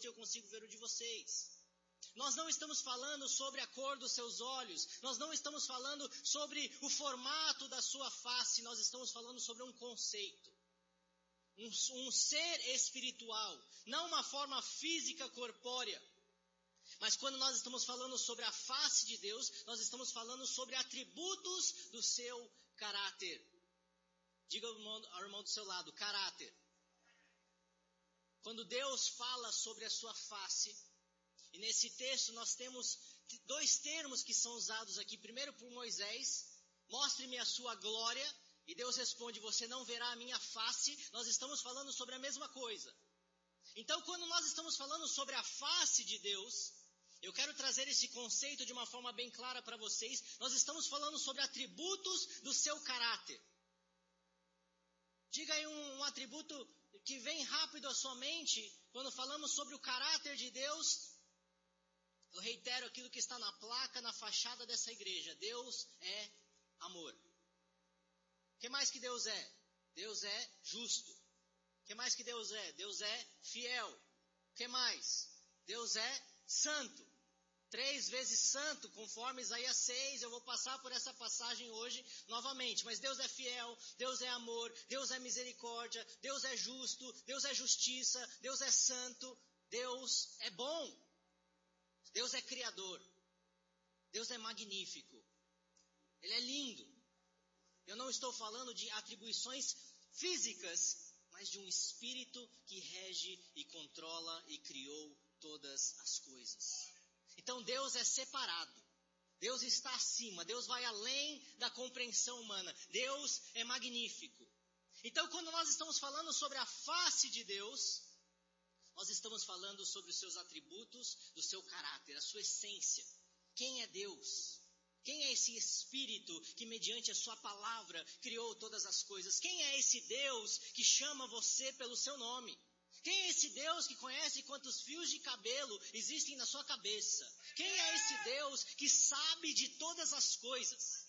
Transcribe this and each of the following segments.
rosto e eu consigo ver o de vocês. Nós não estamos falando sobre a cor dos seus olhos, nós não estamos falando sobre o formato da sua face, nós estamos falando sobre um conceito, um ser espiritual, não uma forma física corpórea. Mas quando nós estamos falando sobre a face de Deus, nós estamos falando sobre atributos do seu caráter. Diga ao irmão do seu lado, caráter. Quando Deus fala sobre a sua face, e nesse texto nós temos dois termos que são usados aqui. Primeiro por Moisés, mostre-me a sua glória, e Deus responde, você não verá a minha face. Nós estamos falando sobre a mesma coisa. Então quando nós estamos falando sobre a face de Deus, eu quero trazer esse conceito de uma forma bem clara para vocês. Nós estamos falando sobre atributos do seu caráter. Diga aí um atributo que vem rápido à sua mente quando falamos sobre o caráter de Deus. Eu reitero aquilo que está na placa, na fachada dessa igreja. Deus é amor. O que mais que Deus é? Deus é justo. O que mais que Deus é? Deus é fiel. O que mais? Deus é santo. 3 vezes santo, conforme Isaías 6, eu vou passar por essa passagem hoje novamente. Mas Deus é fiel, Deus é amor, Deus é misericórdia, Deus é justo, Deus é justiça, Deus é santo, Deus é bom, Deus é criador, Deus é magnífico, Ele é lindo. Eu não estou falando de atribuições físicas, mas de um espírito que rege e controla e criou todas as coisas. Então Deus é separado, Deus está acima, Deus vai além da compreensão humana, Deus é magnífico. Então quando nós estamos falando sobre a face de Deus, nós estamos falando sobre os seus atributos, do seu caráter, a sua essência. Quem é Deus? Quem é esse Espírito que mediante a sua palavra criou todas as coisas? Quem é esse Deus que chama você pelo seu nome? Quem é esse Deus que conhece quantos fios de cabelo existem na sua cabeça? Quem é esse Deus que sabe de todas as coisas?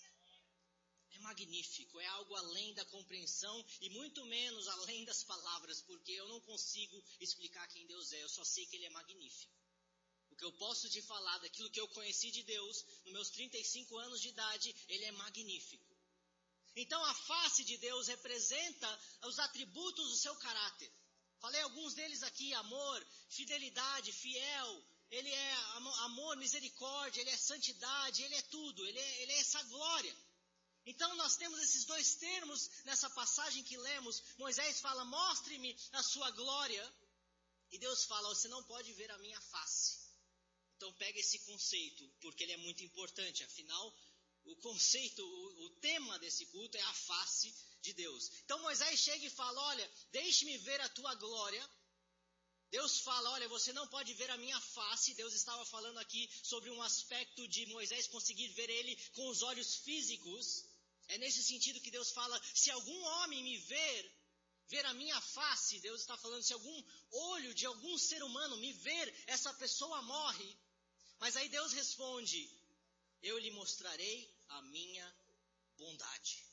É magnífico, é algo além da compreensão e muito menos além das palavras, porque eu não consigo explicar quem Deus é, eu só sei que Ele é magnífico. O que eu posso te falar daquilo que eu conheci de Deus, nos meus 35 anos de idade, Ele é magnífico. Então a face de Deus representa os atributos do seu caráter. Falei alguns deles aqui, amor, fidelidade, fiel, Ele é amor, misericórdia, Ele é santidade, Ele é tudo, Ele é essa glória. Então nós temos esses dois termos nessa passagem que lemos. Moisés fala, mostre-me a sua glória, e Deus fala, você não pode ver a minha face. Então pega esse conceito, porque ele é muito importante, afinal, o conceito, o tema desse culto é a face de Deus. Então Moisés chega e fala, olha, deixe-me ver a tua glória. Deus fala, olha, você não pode ver a minha face. Deus estava falando aqui sobre um aspecto de Moisés conseguir ver ele com os olhos físicos. É nesse sentido que Deus fala, se algum homem me ver a minha face, Deus está falando, se algum olho de algum ser humano me ver, essa pessoa morre. Mas aí Deus responde, eu lhe mostrarei a minha bondade.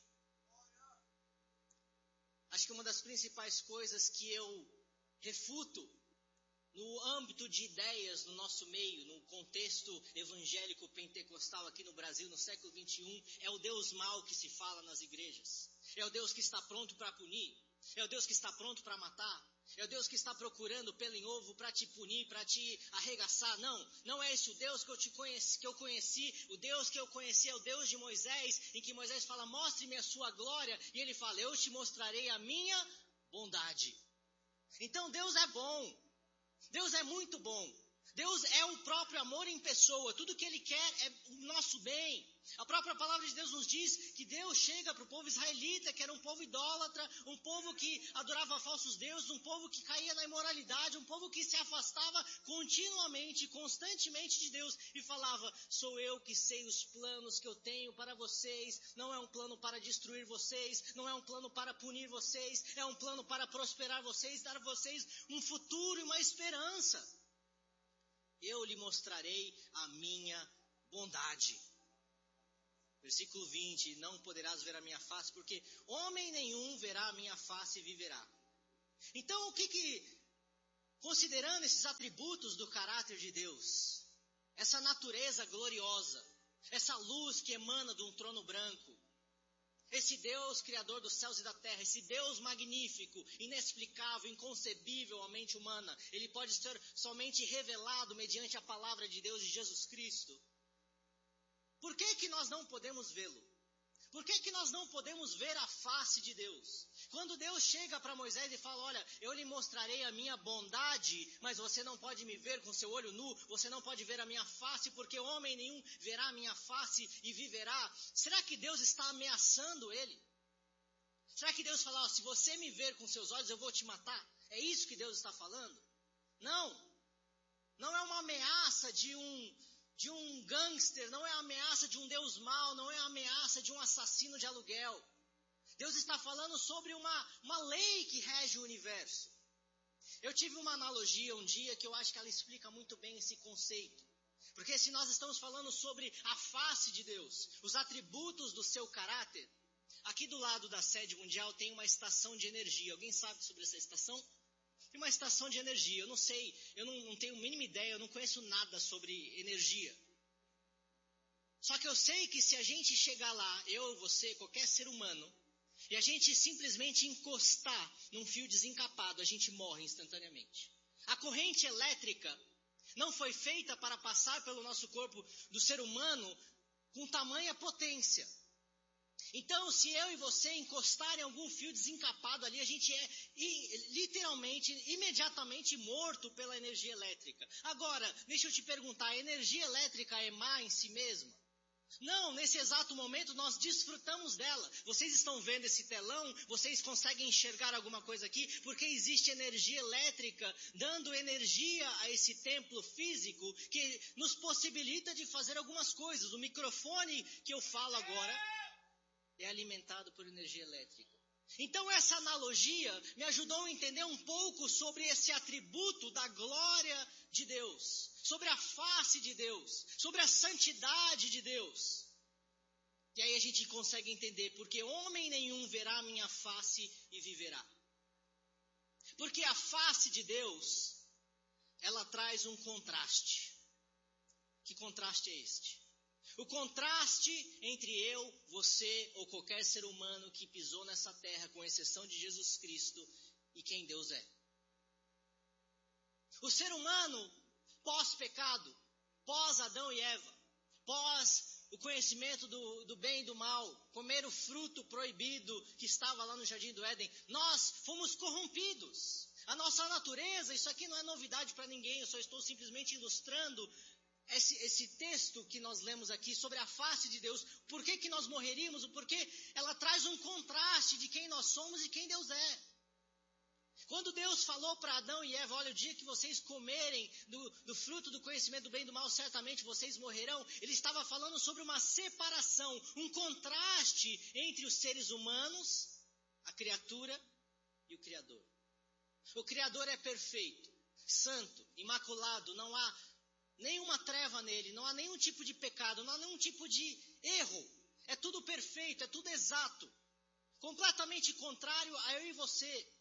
Acho que uma das principais coisas que eu refuto no âmbito de ideias no nosso meio, no contexto evangélico pentecostal aqui no Brasil, no século 21, é o Deus mau que se fala nas igrejas. É o Deus que está pronto para punir. É o Deus que está pronto para matar. É o Deus que está procurando pelo em ovo para te punir, para te arregaçar. Não é esse o Deus que eu conheci. O Deus que eu conheci é o Deus de Moisés, em que Moisés fala, mostre-me a sua glória. E ele fala, eu te mostrarei a minha bondade. Então Deus é bom. Deus é muito bom. Deus é o próprio amor em pessoa. Tudo que Ele quer é o nosso bem. A própria palavra de Deus nos diz que Deus chega para o povo israelita, que era um povo idólatra, um povo que adorava falsos deuses, um povo que caía na imoralidade, um povo que se afastava continuamente, constantemente de Deus e falava, sou eu que sei os planos que eu tenho para vocês. Não é um plano para destruir vocês, não é um plano para punir vocês, é um plano para prosperar vocês, dar a vocês um futuro e uma esperança. Eu lhe mostrarei a minha bondade. Versículo 20, não poderás ver a minha face, porque homem nenhum verá a minha face e viverá. Então o que considerando esses atributos do caráter de Deus, essa natureza gloriosa, essa luz que emana de um trono branco, esse Deus criador dos céus e da terra, esse Deus magnífico, inexplicável, inconcebível à mente humana, ele pode ser somente revelado mediante a palavra de Deus, de Jesus Cristo. Por que nós não podemos vê-lo? Por que nós não podemos ver a face de Deus? Quando Deus chega para Moisés e fala, olha, eu lhe mostrarei a minha bondade, mas você não pode me ver com seu olho nu, você não pode ver a minha face, porque homem nenhum verá a minha face e viverá. Será que Deus está ameaçando ele? Será que Deus fala, se você me ver com seus olhos, eu vou te matar? É isso que Deus está falando? Não. Não é uma ameaça de um gangster, não é a ameaça de um Deus mau, não é a ameaça de um assassino de aluguel. Deus está falando sobre uma lei que rege o universo. Eu tive uma analogia um dia que eu acho que ela explica muito bem esse conceito. Porque se nós estamos falando sobre a face de Deus, os atributos do seu caráter, aqui do lado da sede mundial tem uma estação de energia. Alguém sabe sobre essa estação? Tem uma estação de energia, eu não sei, eu não tenho a mínima ideia, eu não conheço nada sobre energia. Só que eu sei que se a gente chegar lá, eu, você, qualquer ser humano, e a gente simplesmente encostar num fio desencapado, a gente morre instantaneamente. A corrente elétrica não foi feita para passar pelo nosso corpo do ser humano com tamanha potência. Então, se eu e você encostarem algum fio desencapado ali, a gente é literalmente, imediatamente morto pela energia elétrica. Agora, deixa eu te perguntar, a energia elétrica é má em si mesma? Não, nesse exato momento nós desfrutamos dela. Vocês estão vendo esse telão? Vocês conseguem enxergar alguma coisa aqui? Porque existe energia elétrica dando energia a esse templo físico que nos possibilita de fazer algumas coisas. O microfone que eu falo agora é alimentado por energia elétrica. Então essa analogia me ajudou a entender um pouco sobre esse atributo da glória de Deus, sobre a face de Deus, sobre a santidade de Deus. E aí a gente consegue entender, porque homem nenhum verá a minha face e viverá. Porque a face de Deus, ela traz um contraste. Que contraste é este? O contraste entre eu, você ou qualquer ser humano que pisou nessa terra, com exceção de Jesus Cristo, e quem Deus é. O ser humano, pós-pecado, pós-Adão e Eva, pós o conhecimento do bem e do mal, comer o fruto proibido que estava lá no Jardim do Éden, nós fomos corrompidos. A nossa natureza, isso aqui não é novidade para ninguém, eu só estou simplesmente ilustrando esse texto que nós lemos aqui sobre a face de Deus. Por que nós morreríamos? Porque ela traz um contraste de quem nós somos e quem Deus é. Quando Deus falou para Adão e Eva, olha, o dia que vocês comerem do fruto do conhecimento do bem e do mal, certamente vocês morrerão. Ele estava falando sobre uma separação, um contraste entre os seres humanos, a criatura e o Criador. O Criador é perfeito, santo, imaculado, não há nenhuma treva nele, não há nenhum tipo de pecado, não há nenhum tipo de erro. É tudo perfeito, é tudo exato. Completamente contrário a eu e você.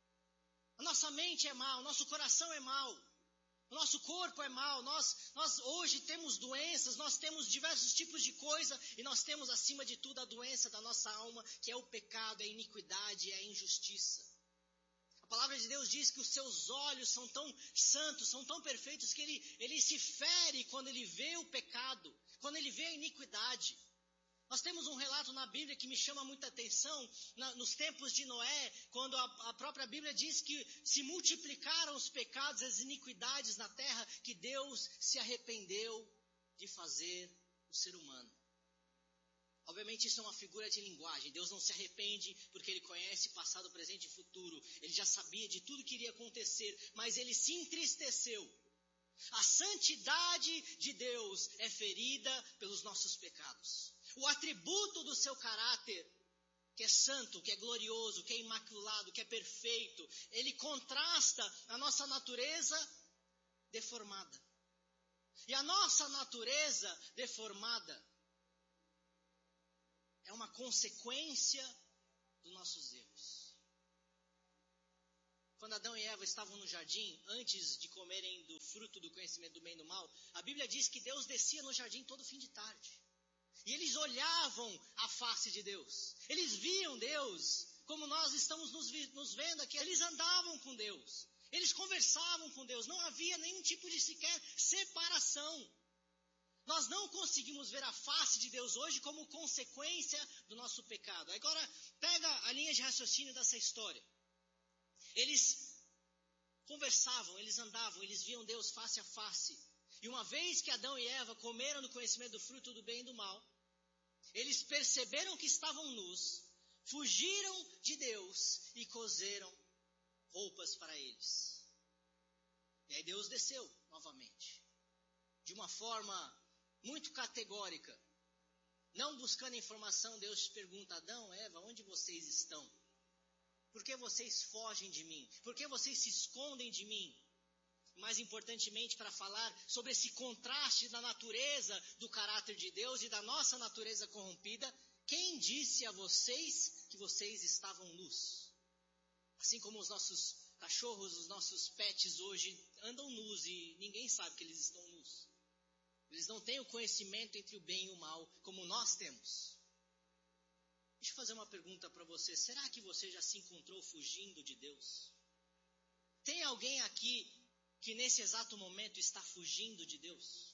A nossa mente é mau, o nosso coração é mau, o nosso corpo é mau. Nós hoje temos doenças, nós temos diversos tipos de coisa e nós temos acima de tudo a doença da nossa alma, que é o pecado, é a iniquidade, é a injustiça. A palavra de Deus diz que os seus olhos são tão santos, são tão perfeitos, que ele se fere quando ele vê o pecado, quando ele vê a iniquidade. Nós temos um relato na Bíblia que me chama muita atenção, nos tempos de Noé, quando a própria Bíblia diz que se multiplicaram os pecados, as iniquidades na terra, que Deus se arrependeu de fazer o ser humano. Obviamente isso é uma figura de linguagem. Deus não se arrepende porque Ele conhece passado, presente e futuro. Ele já sabia de tudo que iria acontecer, mas Ele se entristeceu. A santidade de Deus é ferida pelos nossos pecados. O atributo do seu caráter, que é santo, que é glorioso, que é imaculado, que é perfeito, ele contrasta a nossa natureza deformada. E a nossa natureza deformada é uma consequência dos nossos erros. quando Adão e Eva estavam no jardim, antes de comerem do fruto do conhecimento do bem e do mal, a Bíblia diz que Deus descia no jardim todo fim de tarde. E eles olhavam a face de Deus. Eles viam Deus, como nós estamos nos vendo aqui. Eles andavam com Deus. Eles conversavam com Deus. Não havia nenhum tipo de sequer separação. Nós não conseguimos ver a face de Deus hoje como consequência do nosso pecado. Agora, pega a linha de raciocínio dessa história. Eles conversavam, eles andavam, eles viam Deus face a face. E uma vez que Adão e Eva comeram do conhecimento do fruto do bem e do mal, eles perceberam que estavam nus, fugiram de Deus e coseram roupas para eles. E aí Deus desceu novamente, de uma forma muito categórica. Não buscando informação, Deus pergunta: Adão, Eva, onde vocês estão? Por que vocês fogem de mim? Por que vocês se escondem de mim? Mais importantemente, para falar sobre esse contraste da natureza do caráter de Deus e da nossa natureza corrompida, quem disse a vocês que vocês estavam nus? Assim como os nossos cachorros, os nossos pets hoje andam nus e ninguém sabe que eles estão nus. Eles não têm o conhecimento entre o bem e o mal como nós temos. Deixa eu fazer uma pergunta para você. Será que você já se encontrou fugindo de Deus? Tem alguém aqui que nesse exato momento está fugindo de Deus?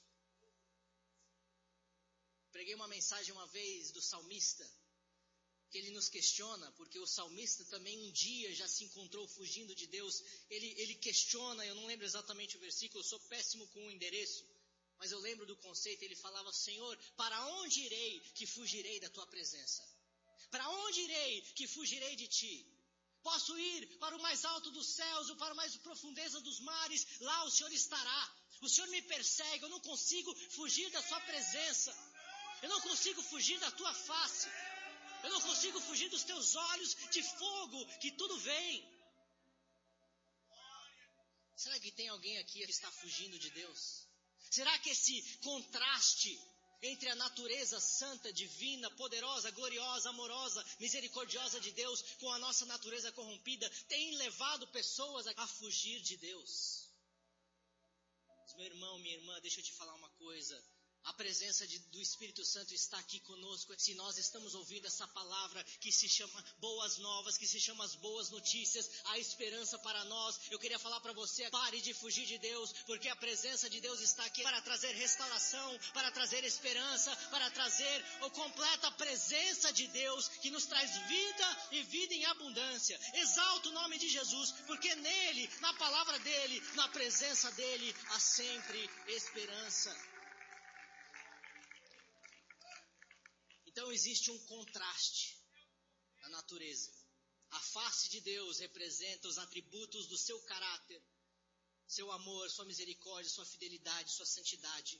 Preguei uma mensagem uma vez do salmista, que ele nos questiona, porque o salmista também um dia já se encontrou fugindo de Deus. Ele questiona, eu não lembro exatamente o versículo, eu sou péssimo com o endereço, mas eu lembro do conceito. Ele falava: Senhor, para onde irei que fugirei da tua presença? Para onde irei que fugirei de ti? Posso ir para o mais alto dos céus ou para a mais profundeza dos mares, lá o Senhor estará. O Senhor me persegue, eu não consigo fugir da sua presença. Eu não consigo fugir da tua face. Eu não consigo fugir dos teus olhos de fogo, que tudo vem. Será que tem alguém aqui que está fugindo de Deus? Será que esse contraste entre a natureza santa, divina, poderosa, gloriosa, amorosa, misericordiosa de Deus com a nossa natureza corrompida tem levado pessoas a fugir de Deus? Mas, meu irmão, minha irmã, deixa eu te falar uma coisa. A presença do Espírito Santo está aqui conosco. Se nós estamos ouvindo essa palavra que se chama boas novas, que se chama as boas notícias, a esperança para nós, eu queria falar para você: pare de fugir de Deus, porque a presença de Deus está aqui para trazer restauração, para trazer esperança, para trazer a completa presença de Deus, que nos traz vida e vida em abundância. Exalta o nome de Jesus, porque nele, na palavra dele, na presença dele, há sempre esperança. Então existe um contraste na natureza. A face de Deus representa os atributos do seu caráter, seu amor, sua misericórdia, sua fidelidade, sua santidade.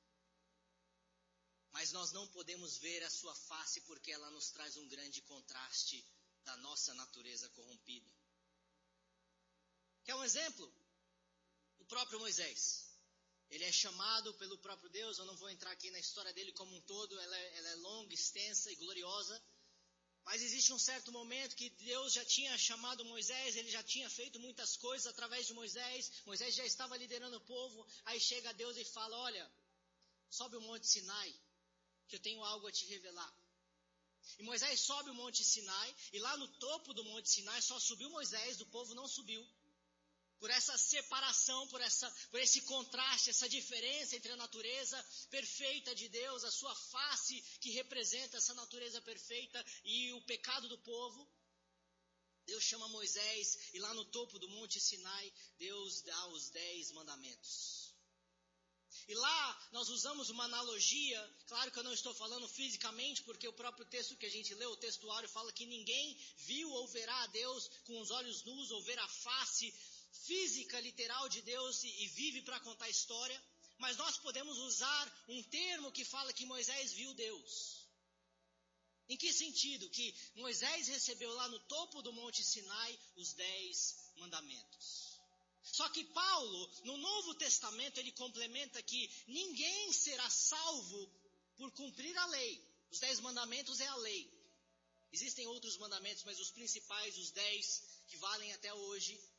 Mas nós não podemos ver a sua face porque ela nos traz um grande contraste da nossa natureza corrompida. Quer um exemplo? O próprio Moisés. Ele é chamado pelo próprio Deus. Eu não vou entrar aqui na história dele como um todo, ela é longa, extensa e gloriosa. Mas existe um certo momento que Deus já tinha chamado Moisés, ele já tinha feito muitas coisas através de Moisés. Moisés já estava liderando o povo. Aí chega Deus e fala: olha, sobe o Monte Sinai, que eu tenho algo a te revelar. E Moisés sobe o Monte Sinai, e lá no topo do Monte Sinai só subiu Moisés, o povo não subiu. Por essa separação, por esse contraste, essa diferença entre a natureza perfeita de Deus, a sua face que representa essa natureza perfeita e o pecado do povo. Deus chama Moisés e lá no topo do Monte Sinai, Deus dá os 10 mandamentos. E lá nós usamos uma analogia, claro que eu não estou falando fisicamente, porque o próprio texto que a gente leu, o textuário, fala que ninguém viu ou verá a Deus com os olhos nus, ou ver a face física, literal de Deus e vive para contar a história, mas nós podemos usar um termo que fala que Moisés viu Deus. Em que sentido? Que Moisés recebeu lá no topo do Monte Sinai os 10 mandamentos. Só que Paulo, no Novo Testamento, ele complementa que ninguém será salvo por cumprir a lei. Os 10 mandamentos é a lei. Existem outros mandamentos, mas os principais, os 10 que valem até hoje,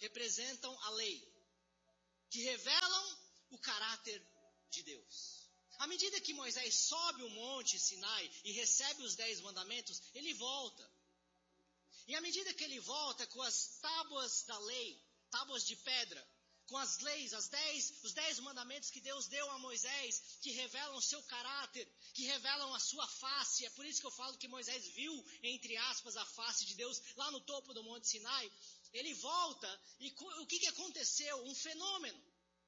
representam a lei, que revelam o caráter de Deus. À medida que Moisés sobe o monte Sinai e recebe os 10 mandamentos, ele volta. E à medida que ele volta com as tábuas da lei, tábuas de pedra, com as leis, os 10 mandamentos que Deus deu a Moisés, que revelam o seu caráter, que revelam a sua face. É por isso que eu falo que Moisés viu, entre aspas, a face de Deus lá no topo do monte Sinai. Ele volta e o que aconteceu? Um fenômeno.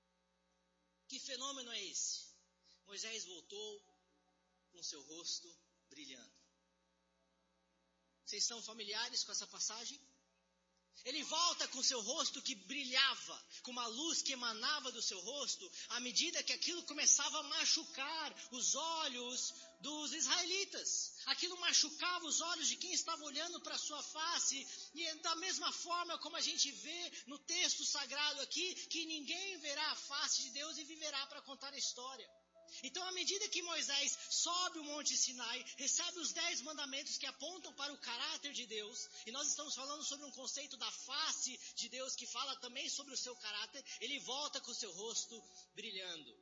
Que fenômeno é esse? Moisés voltou com seu rosto brilhando. Vocês estão familiares com essa passagem? Ele volta com seu rosto que brilhava, com uma luz que emanava do seu rosto, à medida que aquilo começava a machucar os olhos dos israelitas. Aquilo machucava os olhos de quem estava olhando para a sua face, e da mesma forma como a gente vê no texto sagrado aqui, que ninguém verá a face de Deus e viverá para contar a história. Então, à medida que Moisés sobe o monte Sinai, recebe os 10 mandamentos que apontam para o caráter de Deus, e nós estamos falando sobre um conceito da face de Deus, que fala também sobre o seu caráter, ele volta com o seu rosto brilhando.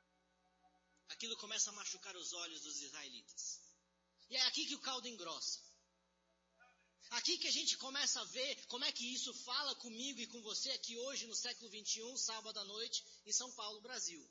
Aquilo começa a machucar os olhos dos israelitas. E é aqui que o caldo engrossa. Aqui que a gente começa a ver como é que isso fala comigo e com você aqui hoje no século 21, sábado à noite, em São Paulo, Brasil.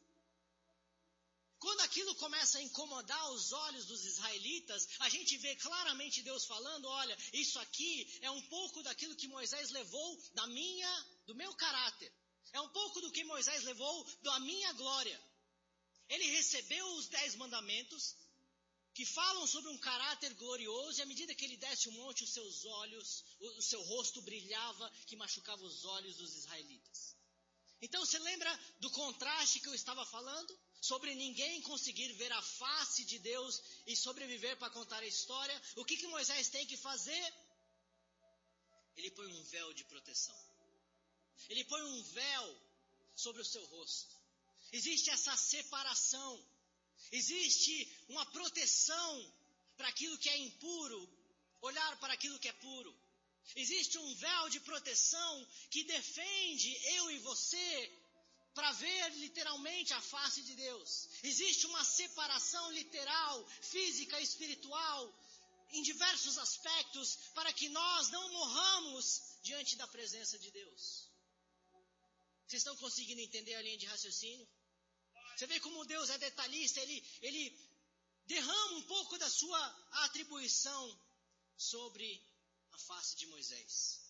Quando aquilo começa a incomodar os olhos dos israelitas, a gente vê claramente Deus falando, olha, isso aqui é um pouco daquilo que Moisés levou do meu caráter. É um pouco do que Moisés levou da minha glória. Ele recebeu os 10 mandamentos, que falam sobre um caráter glorioso, e à medida que ele desce o monte, os seus olhos, o seu rosto brilhava, que machucava os olhos dos israelitas. Então, você lembra do contraste que eu estava falando? Sobre ninguém conseguir ver a face de Deus e sobreviver para contar a história. O que Moisés tem que fazer? Ele põe um véu de proteção. Ele põe um véu sobre o seu rosto. Existe essa separação. Existe uma proteção para aquilo que é impuro, olhar para aquilo que é puro. Existe um véu de proteção que defende eu e você para ver literalmente a face de Deus. Existe uma separação literal, física e espiritual, em diversos aspectos, para que nós não morramos diante da presença de Deus. Vocês estão conseguindo entender a linha de raciocínio? Você vê como Deus é detalhista, ele derrama um pouco da sua atribuição sobre a face de Moisés.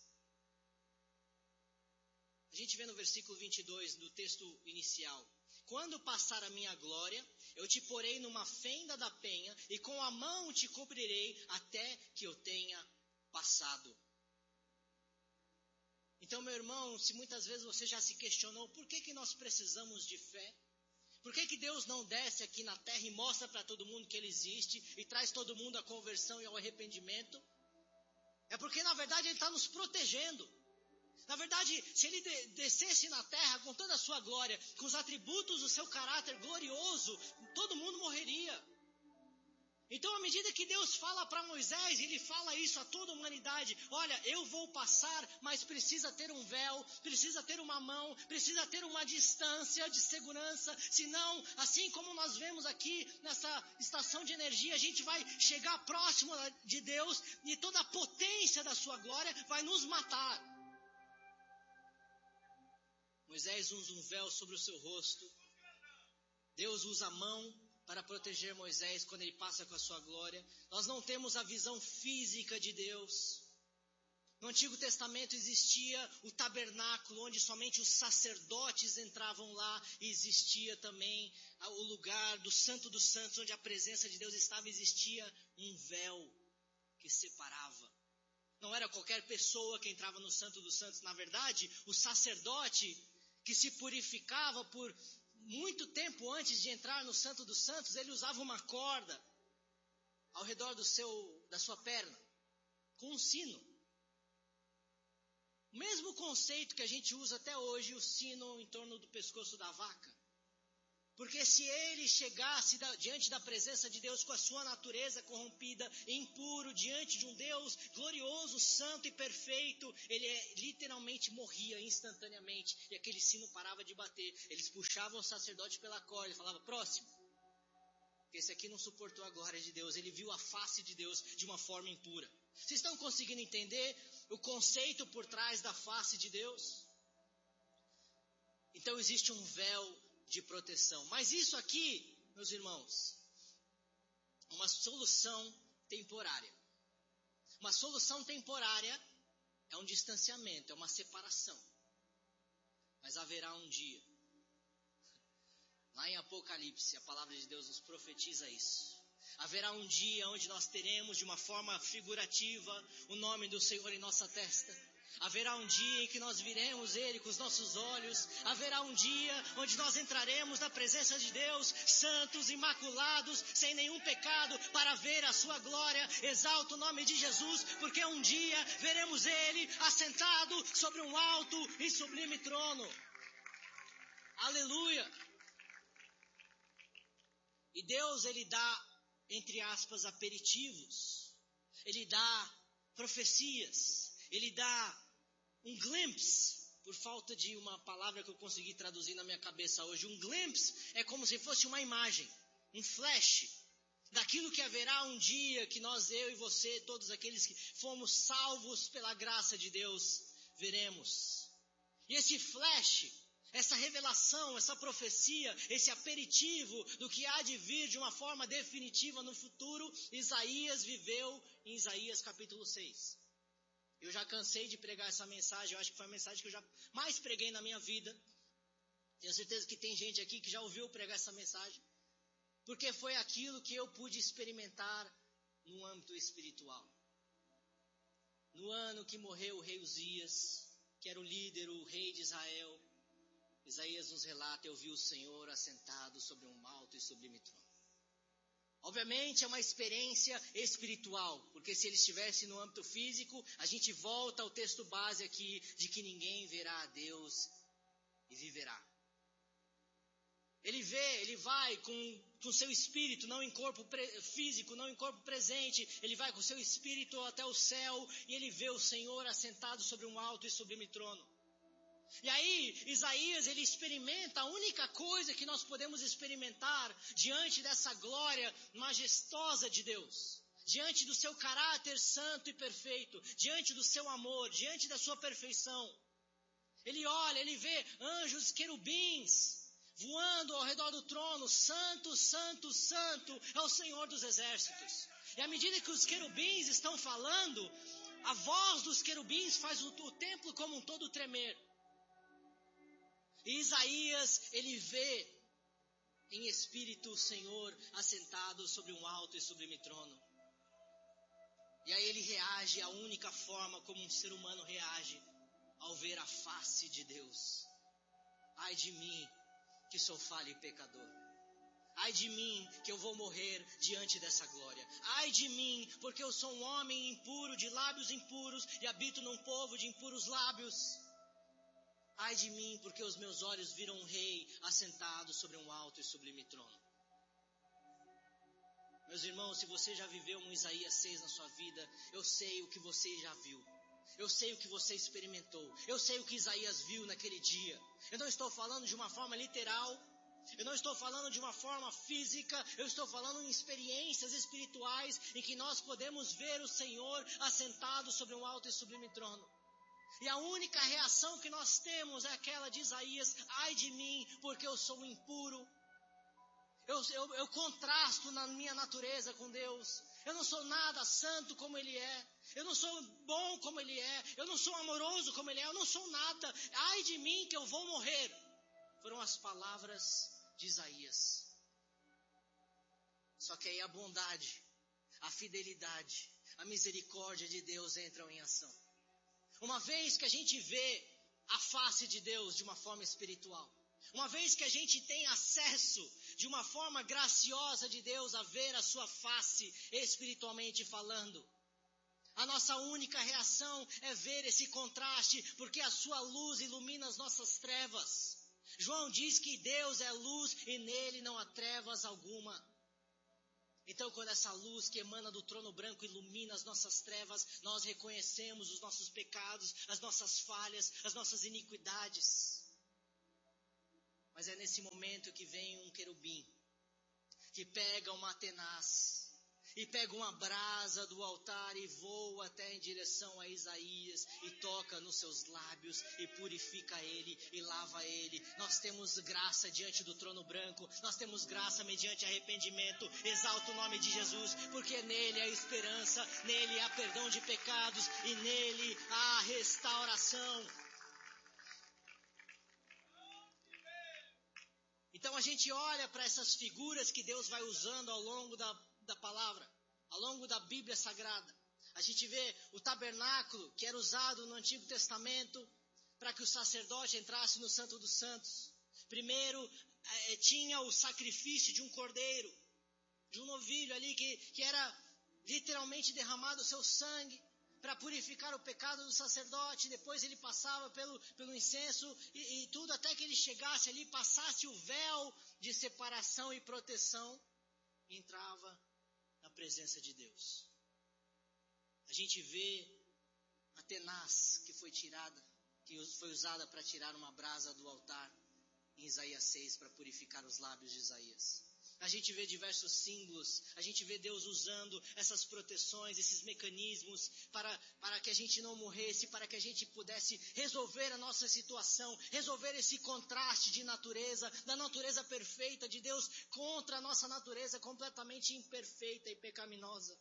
A gente vê no versículo 22 do texto inicial. Quando passar a minha glória, eu te porei numa fenda da penha e com a mão te cobrirei até que eu tenha passado. Então, meu irmão, se muitas vezes você já se questionou por que nós precisamos de fé, por que Deus não desce aqui na terra e mostra para todo mundo que Ele existe e traz todo mundo à conversão e ao arrependimento? É porque, na verdade, Ele está nos protegendo. Na verdade, se Ele descesse na terra com toda a sua glória, com os atributos do seu caráter glorioso, todo mundo morreria. Então, à medida que Deus fala para Moisés, Ele fala isso a toda a humanidade. Olha, eu vou passar, mas precisa ter um véu, precisa ter uma mão, precisa ter uma distância de segurança. Senão, assim como nós vemos aqui nessa estação de energia, a gente vai chegar próximo de Deus e toda a potência da sua glória vai nos matar. Moisés usa um véu sobre o seu rosto. Deus usa a mão para proteger Moisés quando ele passa com a sua glória. Nós não temos a visão física de Deus. No Antigo Testamento existia o tabernáculo, onde somente os sacerdotes entravam lá, e existia também o lugar do Santo dos Santos, onde a presença de Deus estava, existia um véu que separava. Não era qualquer pessoa que entrava no Santo dos Santos. Na verdade, o sacerdote que se purificava por muito tempo antes de entrar no Santo dos Santos, ele usava uma corda ao redor da sua perna, com um sino. O mesmo conceito que a gente usa até hoje, o sino em torno do pescoço da vaca. Porque se ele chegasse diante da presença de Deus com a sua natureza corrompida, impuro, diante de um Deus glorioso, santo e perfeito, ele literalmente morria instantaneamente. E aquele sino parava de bater. Eles puxavam o sacerdote pela corda e falavam, próximo. Esse aqui não suportou a glória de Deus, ele viu a face de Deus de uma forma impura. Vocês estão conseguindo entender o conceito por trás da face de Deus? Então existe um véu de proteção. Mas isso aqui, meus irmãos, uma solução temporária. Uma solução temporária é um distanciamento, é uma separação. Mas haverá um dia. Lá em Apocalipse, a palavra de Deus nos profetiza isso. Haverá um dia onde nós teremos de uma forma figurativa o nome do Senhor em nossa testa. Haverá um dia em que nós viremos Ele com os nossos olhos. Haverá um dia onde nós entraremos na presença de Deus, santos, imaculados, sem nenhum pecado, para ver a sua glória. Exalta o nome de Jesus, porque um dia veremos Ele assentado sobre um alto e sublime trono. Aleluia! E Deus, Ele dá, entre aspas, aperitivos. Ele dá profecias. Ele dá um glimpse, por falta de uma palavra que eu consegui traduzir na minha cabeça hoje. Um glimpse é como se fosse uma imagem, um flash, daquilo que haverá um dia que nós, eu e você, todos aqueles que fomos salvos pela graça de Deus, veremos. E esse flash, essa revelação, essa profecia, esse aperitivo do que há de vir de uma forma definitiva no futuro, Isaías viveu em Isaías capítulo 6. Eu já cansei de pregar essa mensagem, eu acho que foi a mensagem que eu já mais preguei na minha vida. Tenho certeza que tem gente aqui que já ouviu pregar essa mensagem. Porque foi aquilo que eu pude experimentar no âmbito espiritual. No ano que morreu o rei Uzias, que era o líder, o rei de Israel, Isaías nos relata, eu vi o Senhor assentado sobre um alto e sublime trono. Obviamente é uma experiência espiritual, porque se ele estivesse no âmbito físico, a gente volta ao texto base aqui, de que ninguém verá a Deus e viverá. Ele vai com seu espírito, não em corpo físico, não em corpo presente, ele vai com seu espírito até o céu, e ele vê o Senhor assentado sobre um alto e sublime trono. E aí, Isaías, ele experimenta a única coisa que nós podemos experimentar diante dessa glória majestosa de Deus, diante do seu caráter santo e perfeito, diante do seu amor, diante da sua perfeição. Ele olha, ele vê anjos querubins voando ao redor do trono, santo, santo, santo é o Senhor dos exércitos. E à medida que os querubins estão falando, a voz dos querubins faz o templo como um todo tremer. E Isaías, ele vê em espírito o Senhor assentado sobre um alto e sublime trono. E aí ele reage a única forma como um ser humano reage ao ver a face de Deus. Ai de mim, que sou falho e pecador. Ai de mim, que eu vou morrer diante dessa glória. Ai de mim, porque eu sou um homem impuro, de lábios impuros, e habito num povo de impuros lábios. Ai de mim, porque os meus olhos viram um rei assentado sobre um alto e sublime trono. Meus irmãos, se você já viveu um Isaías 6 na sua vida, eu sei o que você já viu. Eu sei o que você experimentou. Eu sei o que Isaías viu naquele dia. Eu não estou falando de uma forma literal. Eu não estou falando de uma forma física. Eu estou falando em experiências espirituais em que nós podemos ver o Senhor assentado sobre um alto e sublime trono. E a única reação que nós temos é aquela de Isaías: ai de mim, porque eu sou impuro. Eu contrasto na minha natureza com Deus. Eu não sou nada santo como Ele é. Eu não sou bom como Ele é. Eu não sou amoroso como Ele é. Eu não sou nada. Ai de mim que eu vou morrer. Foram as palavras de Isaías. Só que aí a bondade, a fidelidade, a misericórdia de Deus entram em ação. Uma vez que a gente vê a face de Deus de uma forma espiritual, uma vez que a gente tem acesso de uma forma graciosa de Deus a ver a sua face espiritualmente falando, a nossa única reação é ver esse contraste, porque a sua luz ilumina as nossas trevas. João diz que Deus é luz e nele não há trevas alguma. Então, quando essa luz que emana do trono branco ilumina as nossas trevas, nós reconhecemos os nossos pecados, as nossas falhas, as nossas iniquidades. Mas é nesse momento que vem um querubim, que pega uma tenaz, e pega uma brasa do altar e voa até em direção a Isaías e toca nos seus lábios e purifica ele e lava ele. Nós temos graça diante do trono branco, nós temos graça mediante arrependimento. Exalta o nome de Jesus, porque nele há esperança, nele há perdão de pecados e nele há restauração. Então a gente olha para essas figuras que Deus vai usando ao longo da palavra, ao longo da Bíblia Sagrada. A gente vê o tabernáculo que era usado no Antigo Testamento para que o sacerdote entrasse no Santo dos Santos. Primeiro tinha o sacrifício de um cordeiro, de um novilho ali que era literalmente derramado o seu sangue para purificar o pecado do sacerdote. Depois ele passava pelo incenso e tudo até que ele chegasse ali, passasse o véu de separação e proteção e entrava na presença de Deus. A gente vê a tenaz que foi usada para tirar uma brasa do altar em Isaías 6 para purificar os lábios de Isaías. A gente vê diversos símbolos, a gente vê Deus usando essas proteções, esses mecanismos para que a gente não morresse, para que a gente pudesse resolver a nossa situação, resolver esse contraste de natureza, da natureza perfeita de Deus contra a nossa natureza completamente imperfeita e pecaminosa.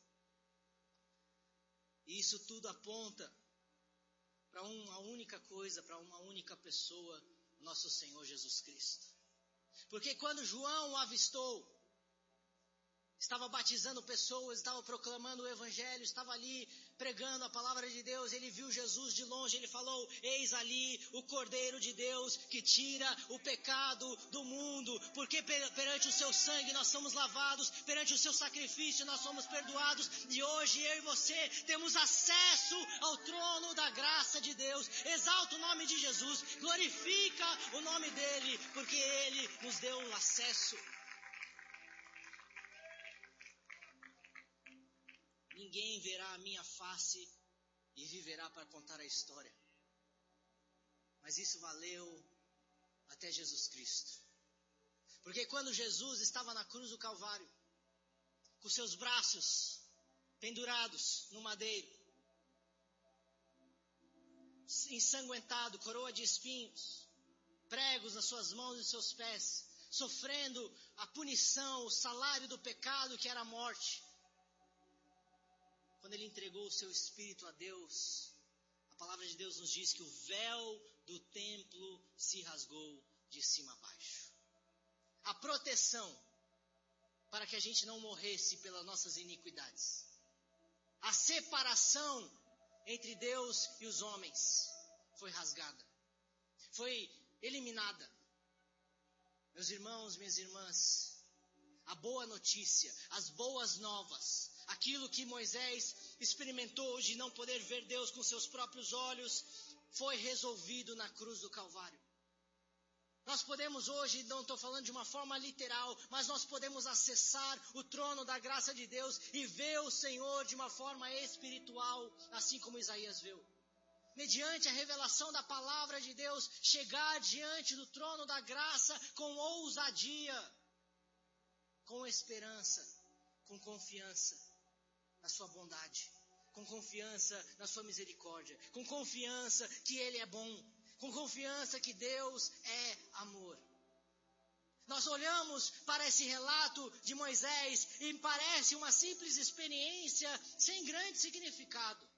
E isso tudo aponta para uma única coisa, para uma única pessoa, nosso Senhor Jesus Cristo. Porque quando João o avistou, estava batizando pessoas, estava proclamando o Evangelho, estava ali pregando a palavra de Deus, ele viu Jesus de longe, ele falou: eis ali o Cordeiro de Deus que tira o pecado do mundo, porque perante o seu sangue nós somos lavados, perante o seu sacrifício nós somos perdoados, e hoje eu e você temos acesso ao trono da graça de Deus. Exalta o nome de Jesus, glorifica o nome dele, porque ele nos deu o acesso. Ninguém verá a minha face e viverá para contar a história. Mas isso valeu até Jesus Cristo. Porque quando Jesus estava na cruz do Calvário, com seus braços pendurados no madeiro, ensanguentado, coroa de espinhos, pregos nas suas mãos e seus pés, sofrendo a punição, o salário do pecado que era a morte. Quando ele entregou o seu espírito a Deus, a palavra de Deus nos diz que o véu do templo se rasgou de cima a baixo. A proteção para que a gente não morresse pelas nossas iniquidades. A separação entre Deus e os homens foi rasgada, foi eliminada. Meus irmãos, minhas irmãs, a boa notícia, as boas novas, aquilo que Moisés experimentou de não poder ver Deus com seus próprios olhos, foi resolvido na cruz do Calvário. Nós podemos hoje, não estou falando de uma forma literal, mas nós podemos acessar o trono da graça de Deus e ver o Senhor de uma forma espiritual, assim como Isaías viu. Mediante a revelação da palavra de Deus, chegar diante do trono da graça com ousadia, com esperança, com confiança na sua bondade, com confiança na sua misericórdia, com confiança que Ele é bom, com confiança que Deus é amor. Nós olhamos para esse relato de Moisés e parece uma simples experiência sem grande significado.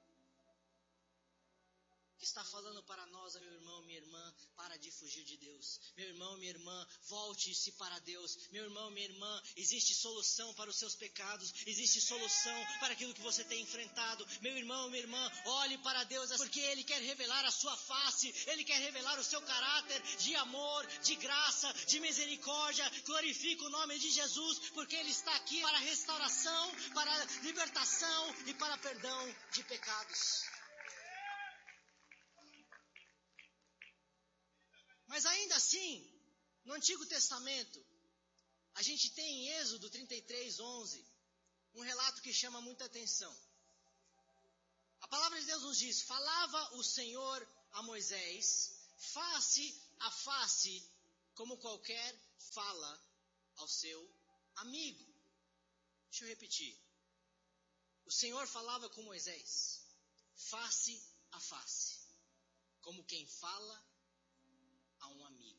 Que está falando para nós, meu irmão, minha irmã, para de fugir de Deus. Meu irmão, minha irmã, volte-se para Deus. Meu irmão, minha irmã, existe solução para os seus pecados, existe solução para aquilo que você tem enfrentado. Meu irmão, minha irmã, olhe para Deus, porque Ele quer revelar a sua face, Ele quer revelar o seu caráter de amor, de graça, de misericórdia. Glorifica o nome de Jesus, porque Ele está aqui para restauração, para libertação e para perdão de pecados. Mas ainda assim, No Antigo Testamento, a gente tem em Êxodo 33:11, um relato que chama muita atenção. A palavra de Deus nos diz: falava o Senhor a Moisés, face a face, como qualquer fala ao seu amigo. Deixa eu repetir. O Senhor falava com Moisés, face a face, como quem fala a um amigo.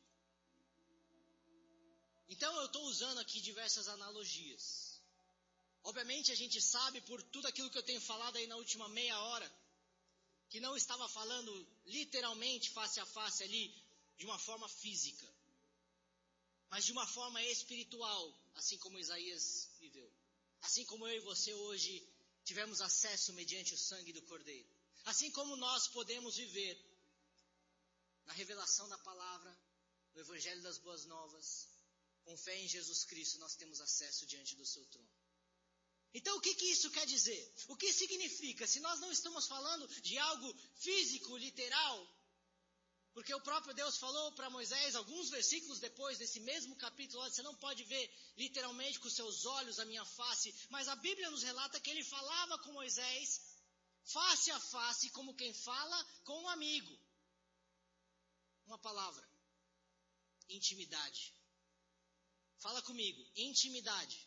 Então eu estou usando aqui diversas analogias. Obviamente a gente sabe por tudo aquilo que eu tenho falado aí na última meia hora, que não estava falando literalmente face a face ali, de uma forma física, mas de uma forma espiritual, assim como Isaías viveu. Assim como eu e você hoje tivemos acesso mediante o sangue do Cordeiro. Assim como nós podemos viver na revelação da palavra, no Evangelho das Boas Novas, com fé em Jesus Cristo, nós temos acesso diante do seu trono. Então o que isso quer dizer? O que significa? Se nós não estamos falando de algo físico, literal, porque o próprio Deus falou para Moisés, alguns versículos depois, nesse mesmo capítulo, você não pode ver literalmente com os seus olhos a minha face, mas a Bíblia nos relata que ele falava com Moisés, face a face, como quem fala com um amigo. Uma palavra: intimidade. Fala comigo, intimidade.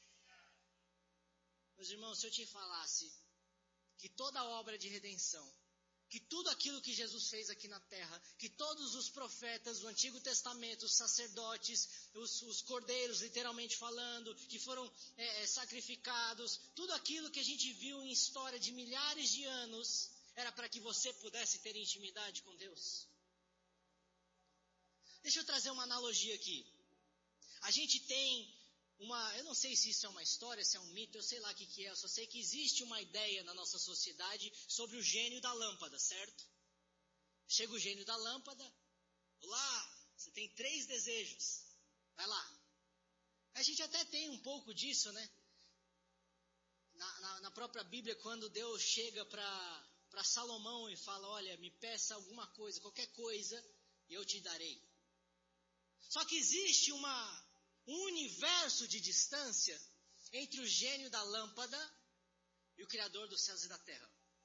Meus irmãos, se eu te falasse que toda a obra de redenção, que tudo aquilo que Jesus fez aqui na terra, que todos os profetas do Antigo Testamento, os sacerdotes, os cordeiros, literalmente falando, que foram sacrificados, tudo aquilo que a gente viu em história de milhares de anos, era para que você pudesse ter intimidade com Deus? Deixa eu trazer uma analogia aqui. A gente tem eu não sei se isso é uma história, se é um mito, eu sei lá o que é, eu só sei que existe uma ideia na nossa sociedade sobre o gênio da lâmpada, certo? Chega o gênio da lâmpada, olá, você tem 3 desejos, vai lá. A gente até tem um pouco disso, né? Na própria Bíblia, quando Deus chega para Salomão e fala, olha, me peça alguma coisa, qualquer coisa, e eu te darei. Só que existe um universo de distância entre o gênio da lâmpada e o Criador dos céus e da terra.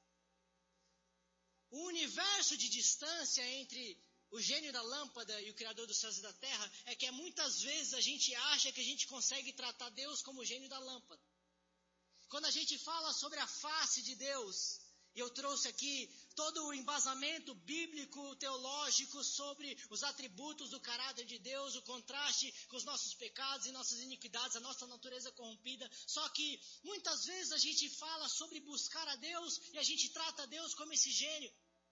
O universo de distância entre o gênio da lâmpada e o Criador dos céus e da terra é que muitas vezes a gente acha que a gente consegue tratar Deus como o gênio da lâmpada. Quando a gente fala sobre a face de Deus, e eu trouxe aqui todo o embasamento bíblico, teológico sobre os atributos do caráter de Deus, o contraste com os nossos pecados e nossas iniquidades, a nossa natureza corrompida. Só que muitas vezes a gente fala sobre buscar a Deus e a gente trata Deus como esse gênio.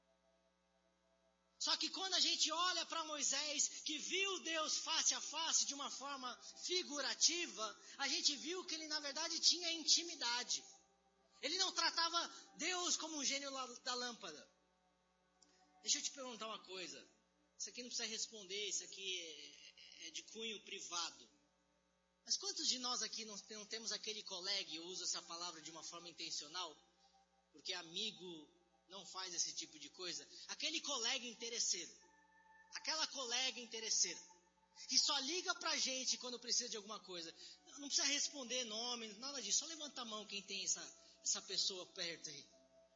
Só que quando a gente olha para Moisés, que viu Deus face a face de uma forma figurativa, a gente viu que ele na verdade tinha intimidade. Ele não tratava Deus como um gênio da lâmpada. Deixa eu te perguntar uma coisa. Isso aqui não precisa responder, isso aqui é de cunho privado. Mas quantos de nós aqui não temos aquele colega, e eu uso essa palavra de uma forma intencional, porque amigo não faz esse tipo de coisa, aquele colega interesseiro, aquela colega interesseira, que só liga pra gente quando precisa de alguma coisa. Não precisa responder nome, nada disso, só levanta a mão quem tem essa pessoa perto aí.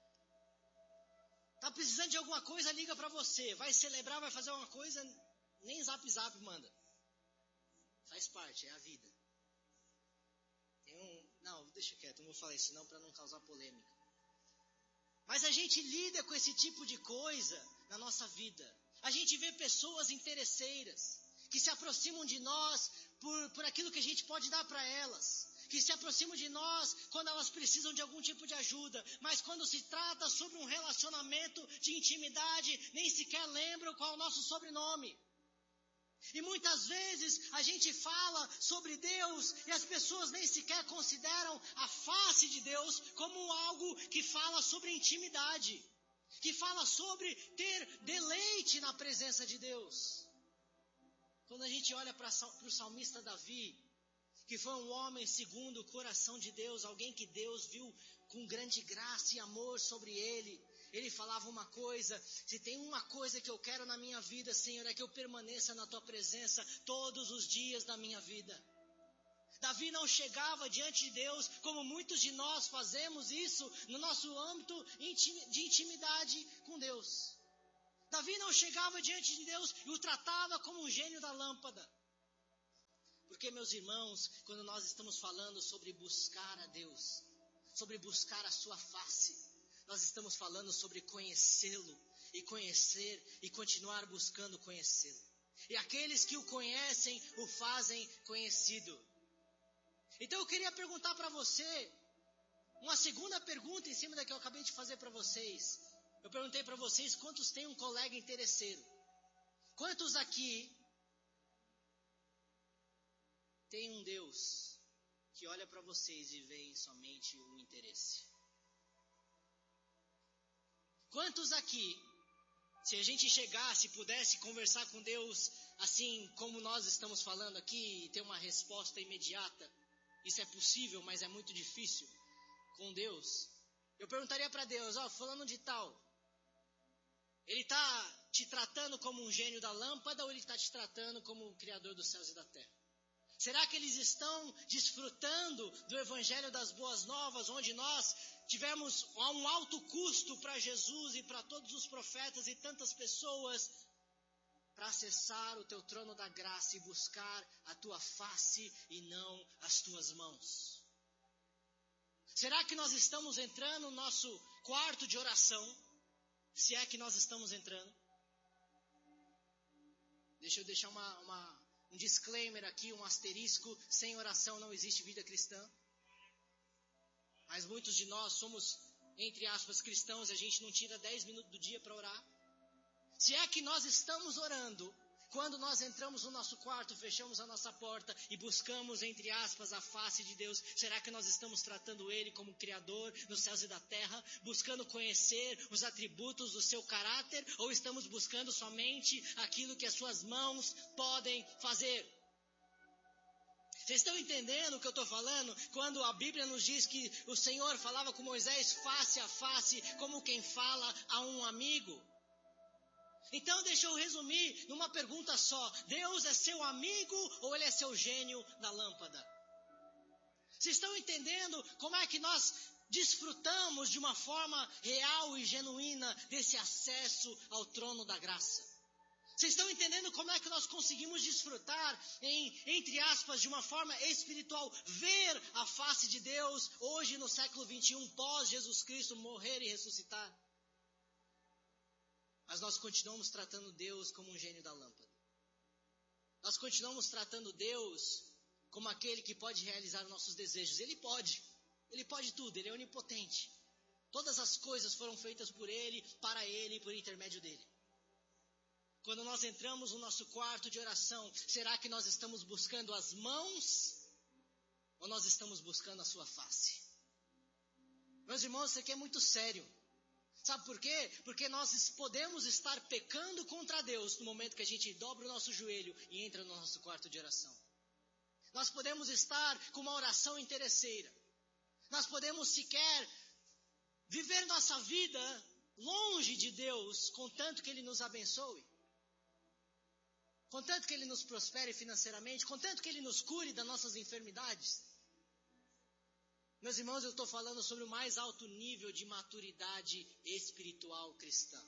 Tá precisando de alguma coisa, liga pra você. Vai celebrar, vai fazer alguma coisa, nem zap manda. Faz parte, é a vida. Não, deixa quieto, não vou falar isso não para não causar polêmica. Mas a gente lida com esse tipo de coisa na nossa vida. A gente vê pessoas interesseiras, que se aproximam de nós por aquilo que a gente pode dar para elas. Que se aproximam de nós quando elas precisam de algum tipo de ajuda, mas quando se trata sobre um relacionamento de intimidade, nem sequer lembram qual é o nosso sobrenome. E muitas vezes a gente fala sobre Deus e as pessoas nem sequer consideram a face de Deus como algo que fala sobre intimidade, que fala sobre ter deleite na presença de Deus. Quando a gente olha para o salmista Davi, que foi um homem segundo o coração de Deus, alguém que Deus viu com grande graça e amor sobre ele, ele falava uma coisa: se tem uma coisa que eu quero na minha vida, Senhor, é que eu permaneça na tua presença todos os dias da minha vida. Davi não chegava diante de Deus como muitos de nós fazemos isso no nosso âmbito de intimidade com Deus. Davi não chegava diante de Deus e o tratava como um gênio da lâmpada. Porque, meus irmãos, quando nós estamos falando sobre buscar a Deus, sobre buscar a sua face, nós estamos falando sobre conhecê-lo e conhecer e continuar buscando conhecê-lo. E aqueles que o conhecem, o fazem conhecido. Então eu queria perguntar para você, uma segunda pergunta em cima da que eu acabei de fazer para vocês. Eu perguntei para vocês quantos têm um colega interesseiro. Quantos aqui tem um Deus que olha para vocês e vê somente o interesse? Quantos aqui, se a gente chegasse, pudesse conversar com Deus assim como nós estamos falando aqui e ter uma resposta imediata, isso é possível, mas é muito difícil com Deus. Eu perguntaria para Deus: fulano de tal, ele está te tratando como um gênio da lâmpada ou ele está te tratando como o Criador dos céus e da terra? Será que eles estão desfrutando do Evangelho das Boas Novas, onde nós tivemos um alto custo para Jesus e para todos os profetas e tantas pessoas, para acessar o teu trono da graça e buscar a tua face e não as tuas mãos? Será que nós estamos entrando no nosso quarto de oração? Se é que nós estamos entrando. Deixa eu deixar um disclaimer aqui, um asterisco: sem oração não existe vida cristã. Mas muitos de nós somos, entre aspas, cristãos, e a gente não tira 10 minutos do dia para orar. Se é que nós estamos orando, quando nós entramos no nosso quarto, fechamos a nossa porta e buscamos, entre aspas, a face de Deus, será que nós estamos tratando Ele como Criador dos céus e da terra, buscando conhecer os atributos do seu caráter, ou estamos buscando somente aquilo que as suas mãos podem fazer? Vocês estão entendendo o que eu estou falando? Quando a Bíblia nos diz que o Senhor falava com Moisés face a face, como quem fala a um amigo. Então deixa eu resumir numa pergunta só: Deus é seu amigo ou Ele é seu gênio da lâmpada? Vocês estão entendendo como é que nós desfrutamos de uma forma real e genuína desse acesso ao trono da graça? Vocês estão entendendo como é que nós conseguimos desfrutar, entre aspas, de uma forma espiritual, ver a face de Deus hoje no século 21, pós Jesus Cristo morrer e ressuscitar? Mas nós continuamos tratando Deus como um gênio da lâmpada. Nós continuamos tratando Deus como aquele que pode realizar os nossos desejos. Ele pode tudo, Ele é onipotente. Todas as coisas foram feitas por Ele, para Ele e por intermédio dEle. Quando nós entramos no nosso quarto de oração, será que nós estamos buscando as mãos ou nós estamos buscando a sua face? Meus irmãos, isso aqui é muito sério. Sabe por quê? Porque nós podemos estar pecando contra Deus no momento que a gente dobra o nosso joelho e entra no nosso quarto de oração. Nós podemos estar com uma oração interesseira. Nós podemos sequer viver nossa vida longe de Deus, contanto que Ele nos abençoe. Contanto que Ele nos prospere financeiramente, contanto que Ele nos cure das nossas enfermidades. Meus irmãos, eu estou falando sobre o mais alto nível de maturidade espiritual cristã.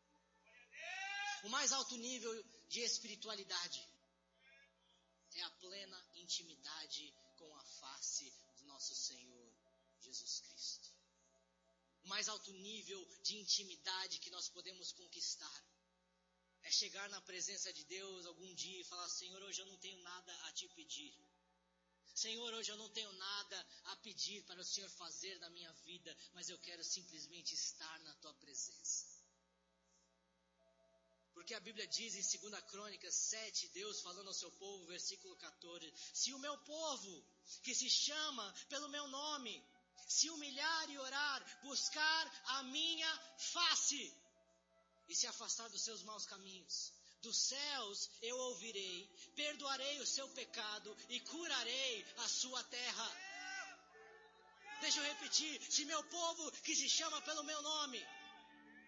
O mais alto nível de espiritualidade é a plena intimidade com a face do nosso Senhor Jesus Cristo. O mais alto nível de intimidade que nós podemos conquistar é chegar na presença de Deus algum dia e falar: Senhor, hoje eu não tenho nada a te pedir. Senhor, hoje eu não tenho nada a pedir para o Senhor fazer na minha vida, mas eu quero simplesmente estar na tua presença. Porque a Bíblia diz em 2 Crônicas 7, Deus falando ao seu povo, versículo 14: se o meu povo, que se chama pelo meu nome, se humilhar e orar, buscar a minha face e se afastar dos seus maus caminhos, dos céus eu ouvirei, perdoarei o seu pecado e curarei a sua terra. Deixa eu repetir: se meu povo, que se chama pelo meu nome,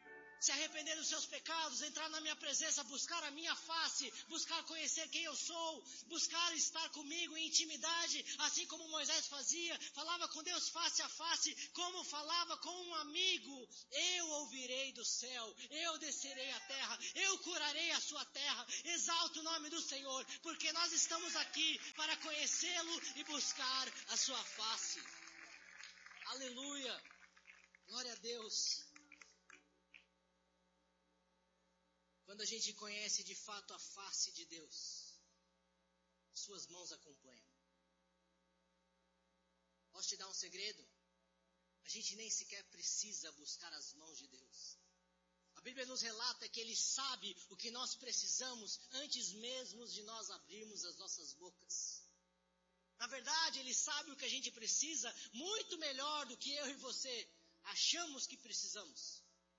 se arrepender dos seus pecados, entrar na minha presença, buscar a minha face, buscar conhecer quem eu sou, buscar estar comigo em intimidade, assim como Moisés fazia, falava com Deus face a face, como falava com um amigo. Eu ouvirei do céu, eu descerei à terra, eu curarei a sua terra. Exalta o nome do Senhor, porque nós estamos aqui para conhecê-lo e buscar a sua face. Aleluia, glória a Deus. Quando a gente conhece de fato a face de Deus, suas mãos acompanham. Posso te dar um segredo? A gente nem sequer precisa buscar as mãos de Deus. A Bíblia nos relata que Ele sabe o que nós precisamos antes mesmo de nós abrirmos as nossas bocas. Na verdade, Ele sabe o que a gente precisa muito melhor do que eu e você achamos que precisamos.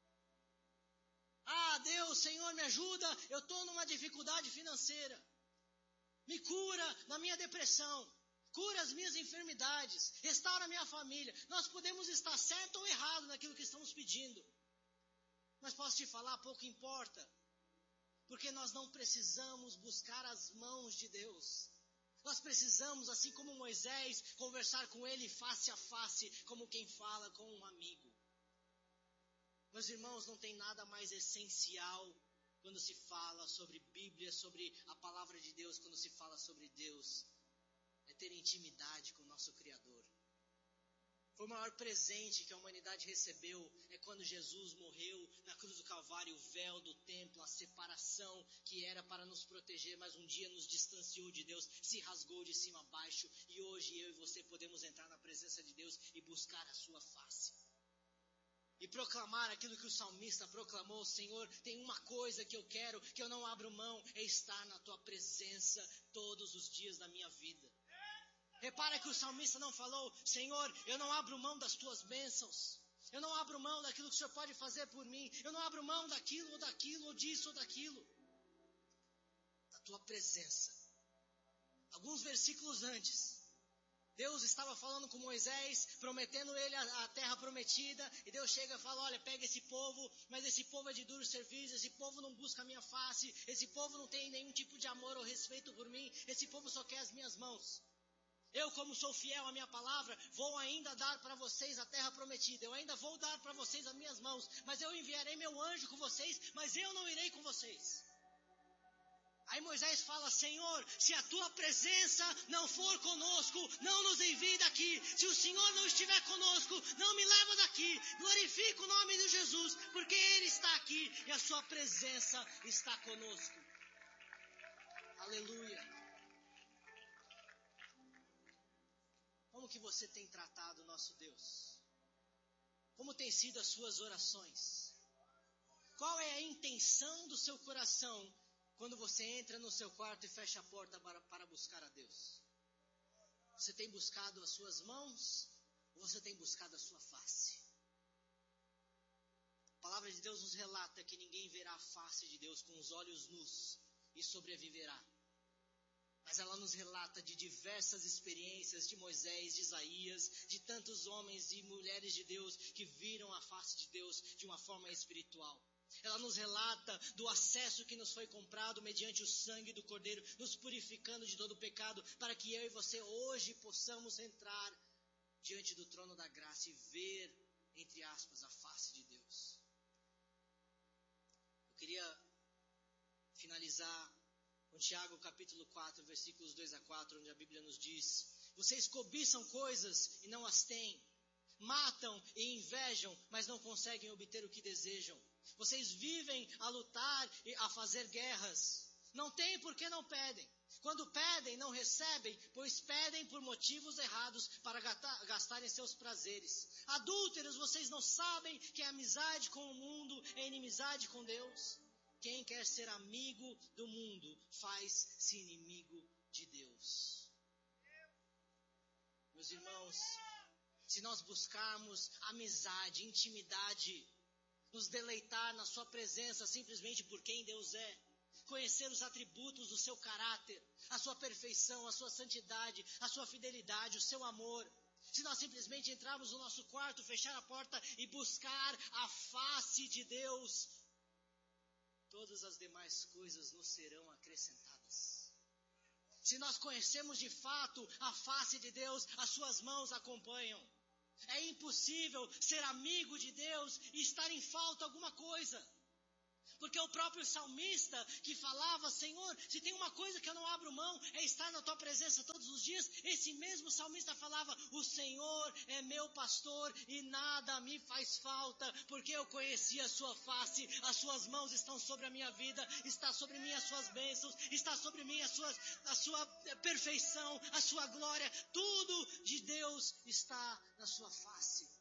Ah, Deus, Senhor, me ajuda, eu estou numa dificuldade financeira. Me cura na minha depressão. Cura as minhas enfermidades. Restaura a minha família. Nós podemos estar certo ou errado naquilo que estamos pedindo. Mas posso te falar, pouco importa. Porque nós não precisamos buscar as mãos de Deus. Nós precisamos, assim como Moisés, conversar com Ele face a face, como quem fala com um amigo. Meus irmãos, não tem nada mais essencial quando se fala sobre Bíblia, sobre a palavra de Deus, quando se fala sobre Deus, é ter intimidade com o nosso Criador. Foi o maior presente que a humanidade recebeu, é quando Jesus morreu na cruz do Calvário, o véu do templo, a separação que era para nos proteger, mas um dia nos distanciou de Deus, se rasgou de cima a baixo, e hoje eu e você podemos entrar na presença de Deus e buscar a sua face. E proclamar aquilo que o salmista proclamou: Senhor, tem uma coisa que eu quero, que eu não abro mão, é estar na tua presença todos os dias da minha vida. Repara que o salmista não falou: Senhor, eu não abro mão das tuas bênçãos, eu não abro mão daquilo que o Senhor pode fazer por mim, eu não abro mão daquilo, ou disso, ou daquilo. Da tua presença. Alguns versículos antes, Deus estava falando com Moisés, prometendo ele a terra prometida, e Deus chega e fala: olha, pega esse povo, mas esse povo é de duro serviço, esse povo não busca a minha face, esse povo não tem nenhum tipo de amor ou respeito por mim, esse povo só quer as minhas mãos. Eu, como sou fiel à minha palavra, vou ainda dar para vocês a terra prometida, eu ainda vou dar para vocês as minhas mãos, mas eu enviarei meu anjo com vocês, mas eu não irei com vocês. Aí Moisés fala: Senhor, se a tua presença não for conosco, não nos envie daqui. Se o Senhor não estiver conosco, não me leva daqui. Glorifica o nome de Jesus, porque Ele está aqui e a sua presença está conosco. Aleluia. Como que você tem tratado o nosso Deus? Como tem sido as suas orações? Qual é a intenção do seu coração quando você entra no seu quarto e fecha a porta para buscar a Deus? Você tem buscado as suas mãos ou você tem buscado a sua face? A palavra de Deus nos relata que ninguém verá a face de Deus com os olhos nus e sobreviverá. Mas ela nos relata de diversas experiências de Moisés, de Isaías, de tantos homens e mulheres de Deus que viram a face de Deus de uma forma espiritual. Ela nos relata do acesso que nos foi comprado mediante o sangue do Cordeiro, nos purificando de todo o pecado, para que eu e você hoje possamos entrar diante do trono da graça e ver, entre aspas, a face de Deus. Eu queria finalizar com Tiago capítulo 4, versículos 2 a 4, onde a Bíblia nos diz: vocês cobiçam coisas e não as têm, matam e invejam, mas não conseguem obter o que desejam. Vocês vivem a lutar e a fazer guerras. Não têm porque não pedem. Quando pedem, não recebem, pois pedem por motivos errados para gastarem seus prazeres. Adúlteros, vocês não sabem que a amizade com o mundo é inimizade com Deus? Quem quer ser amigo do mundo faz-se inimigo de Deus. Meus irmãos, se nós buscarmos amizade, intimidade, nos deleitar na sua presença simplesmente por quem Deus é, conhecer os atributos do seu caráter, a sua perfeição, a sua santidade, a sua fidelidade, o seu amor, Se nós simplesmente entrarmos no nosso quarto, fechar a porta e buscar a face de Deus, todas as demais coisas nos serão acrescentadas. Se nós conhecemos de fato a face de Deus, as suas mãos acompanham. É impossível ser amigo de Deus e estar em falta alguma coisa. Porque o próprio salmista que falava, Senhor, se tem uma coisa que eu não abro mão, é estar na tua presença todos os dias. Esse mesmo salmista falava, o Senhor é meu pastor e nada me faz falta, porque eu conheci a sua face, as suas mãos estão sobre a minha vida, está sobre mim as suas bênçãos, está sobre mim a sua perfeição, a sua glória, tudo de Deus está na sua face.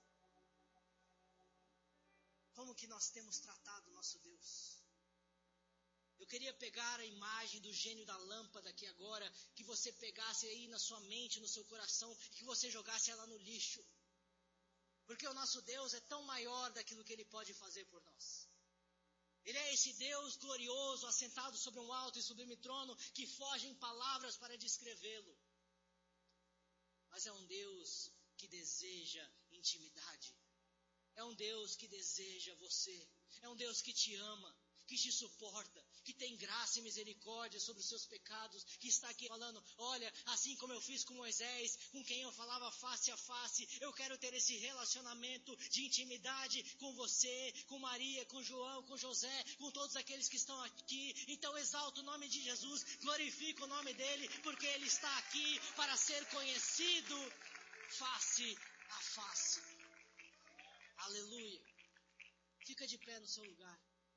Como que nós temos tratado o nosso Deus? Eu queria pegar a imagem do gênio da lâmpada aqui agora, que você pegasse aí na sua mente, no seu coração, e que você jogasse ela no lixo. Porque o nosso Deus é tão maior daquilo que Ele pode fazer por nós. Ele é esse Deus glorioso, assentado sobre um alto e sublime trono, que fogem palavras para descrevê-lo. Mas é um Deus que deseja intimidade. É um Deus que deseja você. É um Deus que te ama, que te suporta, que tem graça e misericórdia sobre os seus pecados, que está aqui falando, olha, assim como eu fiz com Moisés, com quem eu falava face a face, eu quero ter esse relacionamento de intimidade com você, com Maria, com João, com José, com todos aqueles que estão aqui. Então exalta o nome de Jesus, glorifica o nome dele, porque ele está aqui para ser conhecido face a face. Aleluia. Fica de pé no seu lugar.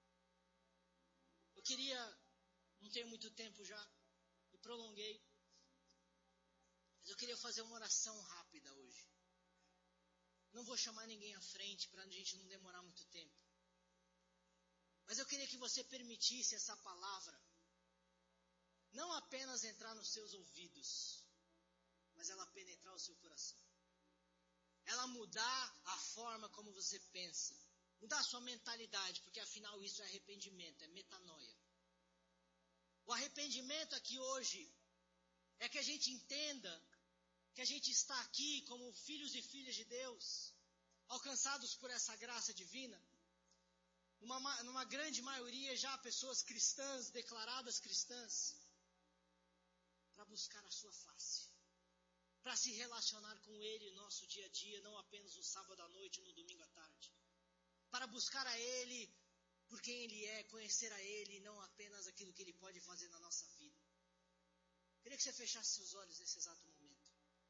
Eu queria, não tenho muito tempo já, me prolonguei, mas eu queria fazer uma oração rápida hoje. Não vou chamar ninguém à frente para a gente não demorar muito tempo. Mas eu queria que você permitisse essa palavra não apenas entrar nos seus ouvidos, mas ela penetrar o seu coração. Ela mudar a forma como você pensa. Mudar a sua mentalidade, porque afinal isso é arrependimento, é metanoia. O arrependimento aqui hoje é que a gente entenda que a gente está aqui como filhos e filhas de Deus, alcançados por essa graça divina. Numa grande maioria já pessoas cristãs, declaradas cristãs, para buscar a sua face. Para se relacionar com Ele no nosso dia a dia, não apenas no sábado à noite, no domingo à tarde. Para buscar a Ele por quem Ele é, conhecer a Ele, não apenas aquilo que Ele pode fazer na nossa vida. Queria que você fechasse seus olhos nesse exato momento.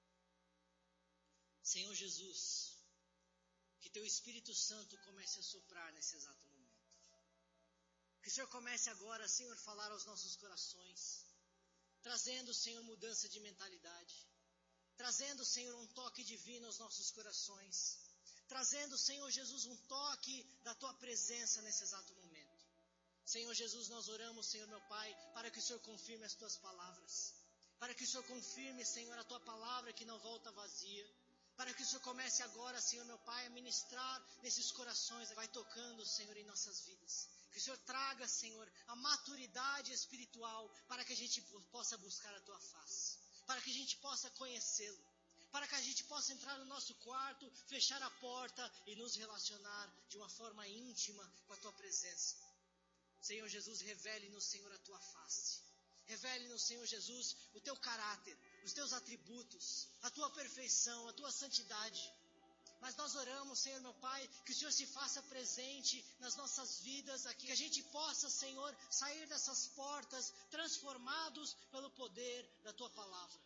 Senhor Jesus, que Teu Espírito Santo comece a soprar nesse exato momento. Que o Senhor comece agora, Senhor, a falar aos nossos corações, trazendo, Senhor, mudança de mentalidade, trazendo, Senhor, um toque divino aos nossos corações, trazendo, Senhor Jesus, um toque da Tua presença nesse exato momento. Senhor Jesus, nós oramos, Senhor meu Pai, para que o Senhor confirme as Tuas palavras, para que o Senhor confirme, Senhor, a Tua palavra que não volta vazia, para que o Senhor comece agora, Senhor meu Pai, a ministrar nesses corações, vai tocando, Senhor, em nossas vidas. Que o Senhor traga, Senhor, a maturidade espiritual para que a gente possa buscar a Tua face, para que a gente possa conhecê-lo, para que a gente possa entrar no nosso quarto, fechar a porta e nos relacionar de uma forma íntima com a Tua presença. Senhor Jesus, revele-nos, Senhor, a Tua face. Revele-nos, Senhor Jesus, o Teu caráter, os Teus atributos, a Tua perfeição, a Tua santidade. Mas nós oramos, Senhor meu Pai, que o Senhor se faça presente nas nossas vidas aqui, que a gente possa, Senhor, sair dessas portas transformados pelo poder da Tua palavra.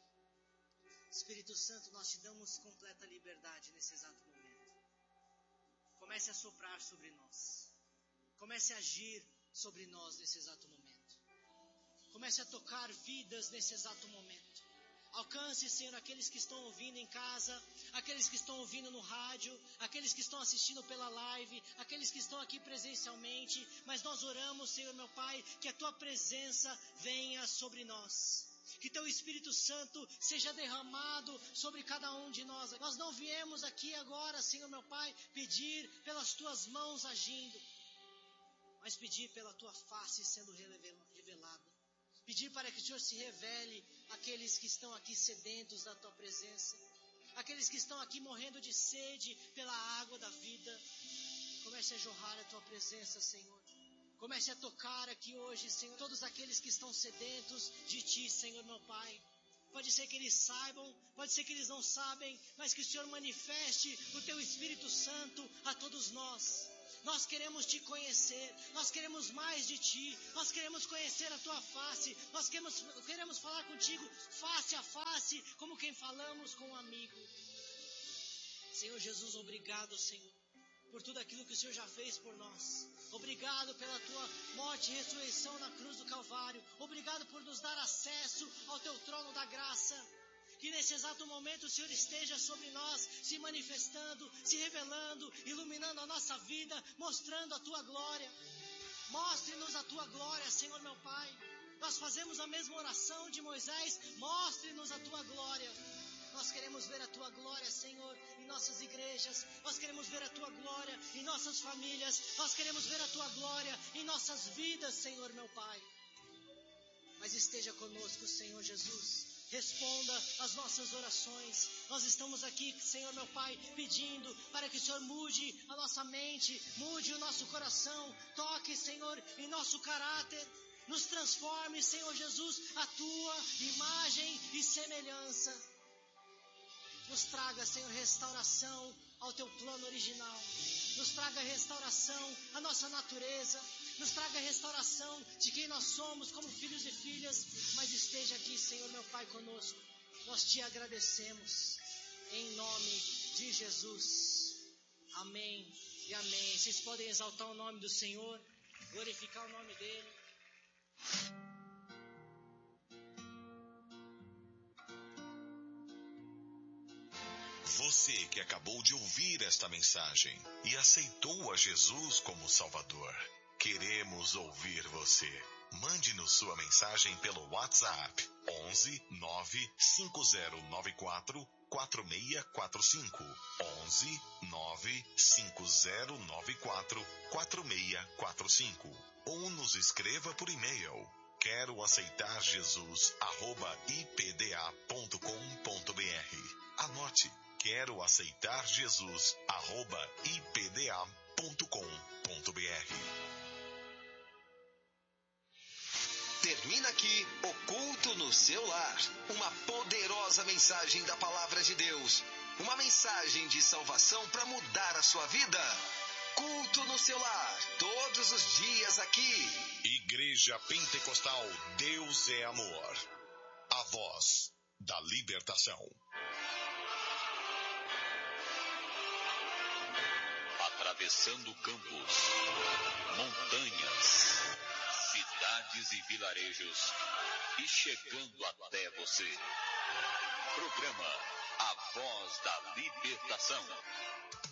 Espírito Santo, nós te damos completa liberdade nesse exato momento. Comece a soprar sobre nós. Comece a agir sobre nós nesse exato momento. Comece a tocar vidas nesse exato momento. Alcance, Senhor, aqueles que estão ouvindo em casa, aqueles que estão ouvindo no rádio, aqueles que estão assistindo pela live, aqueles que estão aqui presencialmente. Mas nós oramos, Senhor meu Pai, que a Tua presença venha sobre nós. Que Teu Espírito Santo seja derramado sobre cada um de nós. Nós não viemos aqui agora, Senhor meu Pai, pedir pelas Tuas mãos agindo, mas pedir pela Tua face sendo revelada. Pedir para que o Senhor se revele àqueles que estão aqui sedentos da Tua presença. aqueles que estão aqui morrendo de sede pela água da vida. Comece a jorrar a tua presença, Senhor. Comece a tocar aqui hoje, Senhor, todos aqueles que estão sedentos de Ti, Senhor, meu Pai. Pode ser que eles saibam, pode ser que eles não sabem, mas que o Senhor manifeste o Teu Espírito Santo a todos nós. Nós queremos Te conhecer, nós queremos mais de Ti, nós queremos conhecer a Tua face, nós queremos falar contigo face a face, como quem falamos com um amigo. Senhor Jesus, obrigado, Senhor, por tudo aquilo que o Senhor já fez por nós. Obrigado pela Tua morte e ressurreição na cruz do Calvário. Obrigado por nos dar acesso ao Teu trono da graça. Que nesse exato momento o Senhor esteja sobre nós, se manifestando, se revelando, iluminando a nossa vida, mostrando a Tua glória. Mostre-nos a Tua glória, Senhor meu Pai. Nós fazemos a mesma oração de Moisés. Mostre-nos a Tua glória. Nós queremos ver a Tua glória, Senhor, em nossas igrejas. Nós queremos ver a Tua glória em nossas famílias. Nós queremos ver a Tua glória em nossas vidas, Senhor, meu Pai. Mas esteja conosco, Senhor Jesus. Responda às nossas orações. Nós estamos aqui, Senhor, meu Pai, pedindo para que o Senhor mude a nossa mente, mude o nosso coração. Toque, Senhor, em nosso caráter. Nos transforme, Senhor Jesus, a Tua imagem e semelhança. Nos traga, Senhor, restauração ao Teu plano original. Nos traga restauração à nossa natureza. Nos traga restauração de quem nós somos como filhos e filhas. Mas esteja aqui, Senhor, meu Pai, conosco. Nós Te agradecemos. Em nome de Jesus. Amém e amém. Vocês podem exaltar o nome do Senhor, glorificar o nome dEle. Você que acabou de ouvir esta mensagem e aceitou a Jesus como Salvador, queremos ouvir você. Mande-nos sua mensagem pelo WhatsApp 11 95094 4645 11 95094 4645 ou nos escreva por e-mail queroaceitarjesus@ipda.com.br. Anote, queroaceitarjesus@ipda.com.br. Termina aqui o Culto no Seu Lar. Uma poderosa mensagem da Palavra de Deus. Uma mensagem de salvação para mudar a sua vida. Culto no Seu Lar. Todos os dias aqui. Igreja Pentecostal Deus é Amor. A voz da libertação. Atravessando campos, montanhas, cidades e vilarejos e chegando até você. Programa A Voz da Libertação.